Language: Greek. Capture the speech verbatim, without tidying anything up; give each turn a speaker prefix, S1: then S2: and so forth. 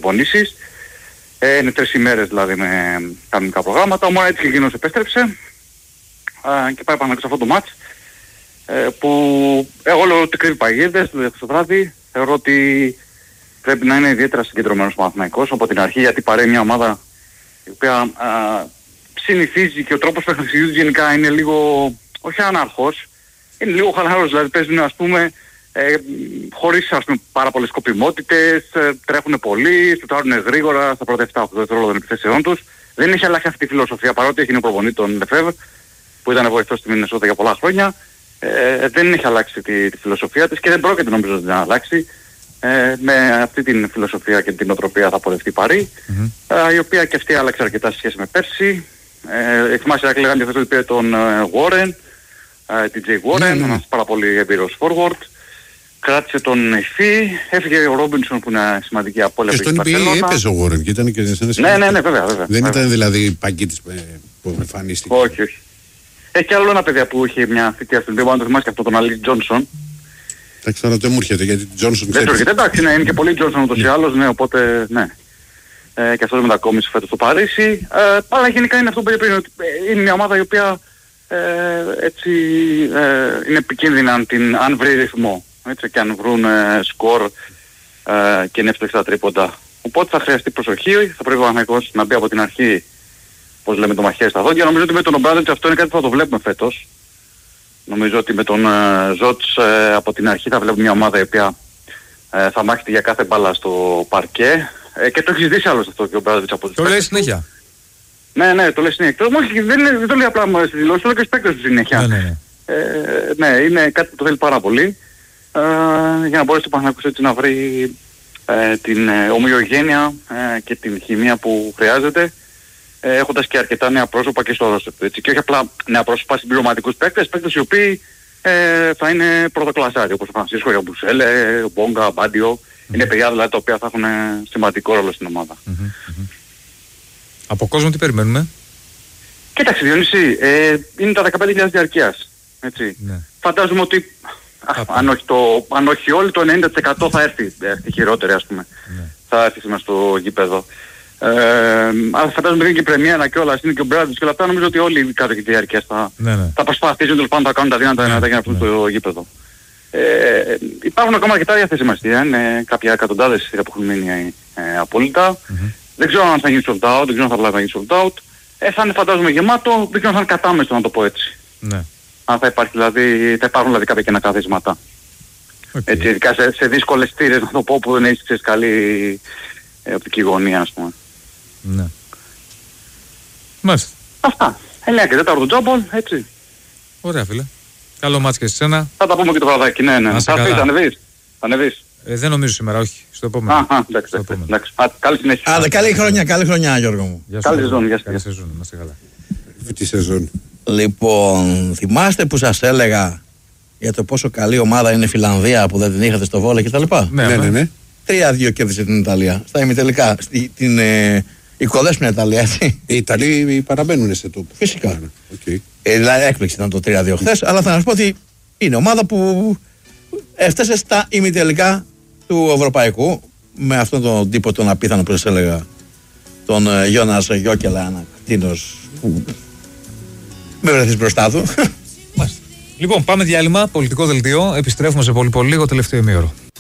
S1: προπονήσεις. Ε, είναι τρεις ημέρες δηλαδή με κανονικά προγράμματα. Μόνο έτσι και εκείνος επέστρεψε ε, και πάει πάνω σε αυτό το μάτς ε, που εγώ λέω ότι κρύβει παγίδες το βράδυ. Θεωρώ ότι πρέπει να είναι ιδιαίτερα συγκεντρωμένος ο Παναθηναϊκός από την αρχή, γιατί παρέχει μια ομάδα η οποία α, συνηθίζει και ο τρόπος παιχνιδιού γενικά είναι λίγο, όχι αναρχός, είναι λίγο χαλαρός, δηλαδή παίζουν ας πούμε ε, χωρίς ας πούμε πάρα πολλές σκοπιμότητες, ε, τρέχουν πολύ, σουτάρουν γρήγορα στα πρώτα επτά οκτώ δευτερόλεπτα των επιθέσεών τους. Δεν έχει αλλάξει αυτή τη φιλοσοφία, παρότι έχει είναι προπονητή τον Λεφεύρ που ήταν βοηθός στη Μινεσότα για πολλά χρόνια. Ε, δεν έχει αλλάξει τη, τη φιλοσοφία της και δεν πρόκειται νομίζω να αλλάξει. Ε, με αυτή την φιλοσοφία και την οτροπία θα πορευτεί η Παρί, mm-hmm. ε, η οποία και αυτή άλλαξε αρκετά σε σχέση με πέρσι. Ε, θυμάσαι να λέγανε ότι πήρε τον Warren, ε, την Τζέι Warren, mm-hmm. ένας πάρα πολύ εμπειρός forward. Κράτησε τον Εφή, έφυγε ο Ρόμπινσον που είναι σημαντική απώλεια.
S2: Και στον Ιππή έπαιζε ο Warren και ήταν και σε
S1: ναι, ναι, ναι, βέβαια, βέβαια.
S2: Δεν
S1: βέβαια.
S2: ήταν δηλαδή παγκίτης που εμφανίστηκε.
S1: Όχι, όχι. Έχει και άλλο ένα παιδί που είχε μια θητεία στην Ιππή, αν το θυμάσαι και αυτό τον Αλή Τζόνσον.
S2: Εντάξει, τώρα δεν μου έρχεται γιατί Τζόνσον
S1: δεν έρχεται, εντάξει, ναι, είναι και πολύ Τζόνσον ούτως ή άλλως, ναι, οπότε ναι. Ε, και αυτός μετακόμισε φέτος στο Παρίσι. Ε, αλλά γενικά είναι αυτό που είπα πριν, ότι είναι μια ομάδα η οποία ε, έτσι ε, είναι επικίνδυνα αν, την, αν βρει ρυθμό. Έτσι, και αν βρουν ε, σκορ ε, και είναι εύστοχοι στα τρίποντα. Οπότε θα χρειαστεί προσοχή, θα πρέπει ο Παναθηναϊκός να μπει από την αρχή, πώς λέμε, το μαχαίρι στα δόντια. Νομίζω ότι με τον Ομπράδοβιτς αυτό είναι κάτι που θα το βλέπουμε φέτος. Νομίζω ότι με τον uh, Ζότς uh, από την αρχή θα βλέπουμε μια ομάδα η οποία uh, θα μάχεται για κάθε μπάλα στο παρκέ uh, και το έχει ζητήσει άλλος αυτό και ο Μπράδοβιτς από τους
S3: το λέει συνέχεια.
S1: Ναι, ναι, το λέει συνέχεια. Όχι, δεν, δεν το λέει απλά στις δηλώσεις, το λέει και στους παίκτες του συνέχεια.
S3: Ναι, ναι, ναι.
S1: Ε, ναι, είναι κάτι που το θέλει πάρα πολύ uh, για να μπορέσει το Παναθηναϊκός έτσι να βρει uh, την uh, ομοιογένεια uh, και την χημεία που χρειάζεται. Έχοντας και αρκετά νέα πρόσωπα και στο ρόστερ, έτσι. Και όχι απλά νέα πρόσωπα συμπληρωματικούς παίκτες, παίκτες οι οποίοι ε, θα είναι πρωτοκλασσάροι, όπως ο Φρανσίσκο, ο Μπουσέλε, ο Μπόγκα, ο Μπάντιο. Mm-hmm. Είναι παιδιά δηλαδή τα οποία θα έχουν σημαντικό ρόλο στην ομάδα.
S3: Mm-hmm. Mm-hmm. Από κόσμο τι περιμένουμε?
S1: Κοίταξε Διονύση, ε, είναι τα δεκαπέντε χιλιάδες διαρκείας, έτσι. Ναι. Φαντάζομαι ότι α, αν, όχι το, αν όχι όλοι το ενενήντα τοις εκατό θα έρθει, έρθει χειρότερη ας πούμε. Ναι. Θα έρθει σήμερα στο γήπεδο. Ε, αλλά φαντάζομαι είναι και η πρεμιέρα και όλα, είναι και ο Μπράδης και όλα αυτά, νομίζω ότι όλοι οι κάτω και τη διάρκεια θα, ναι, ναι. θα προσπαθήσουν τέλος πάντων να κάνουν τα δύνατα ναι, για να βγουν ναι. στο γήπεδο. Ε, υπάρχουν ακόμα αρκετά διαθέσιμα στοιχεία, είναι κάποια εκατοντάδες στοιχεία που έχουν μείνει ε, απόλυτα. Mm-hmm. Δεν ξέρω αν θα γίνει sold out, δεν ξέρω αν θα βλάβει να γίνει sold out. Ε, θα είναι φαντάζομαι γεμάτο, δεν ξέρω αν θα είναι κατάμεστο να το πω έτσι. Ναι. Αν θα, υπάρχει, δηλαδή, θα υπάρχουν δηλαδή κάποια κενά καθίσματα. Okay. Έτσι, ειδικά σε, σε δύσκολες στήρες να το πω που δεν έχεις καλή ε, οπτική γωνία ας πούμε.
S3: Ναι. Μάλιστα.
S1: Αυτά. εννιά και τέταρτο τζόμπολ, έτσι.
S3: Ωραία φίλε. Καλό μάτς και σε σένα.
S1: Θα τα πούμε και το βραδάκι, ναι, ναι. Θα φύγεις, θα ανεβείς. Θα ανεβείς.
S3: Ε, δεν νομίζω σήμερα, όχι. Στο επόμενο.
S1: Α, α, εντάξει, εντάξει. Α, καλή συνέχεια.
S4: Άντε, καλή χρονιά, καλή χρονιά Γιώργο μου.
S1: Καλή σεζόν, γεια σας.
S3: Καλή σεζόν, είμαστε καλά.
S2: Τι σεζόν.
S4: Λοιπόν, θυμάστε που σας έλεγα για το πόσο καλή ομάδα είναι η Φιλανδία που δεν την είχατε στο βόλεϊ κτλ.
S2: Ναι, ναι, ναι. ναι.
S4: τρία δύο κέρδισε την Ιταλία. Στα ημιτελικά. Την ε, οικοδέσποινα Ιταλία, έτσι.
S2: Οι Ιταλοί παραμένουν σε τόπο.
S4: Φυσικά.
S2: Okay.
S4: Ε, δηλαδή έκπληξη ήταν το τρία δύο χθες, αλλά θα σας πω ότι είναι ομάδα που έφτασε στα ημιτελικά του Ευρωπαϊκού με αυτόν τον τύπο τον απίθανο που σας έλεγα, τον ε, Γιώνας Γιόκελα, ένα κτίνος που με βρεθείς μπροστά του.
S3: Λοιπόν, πάμε διάλειμμα, πολιτικό δελτίο. Επιστρέφουμε σε πολύ πολύ λίγο, τελευταίο ημίωρο.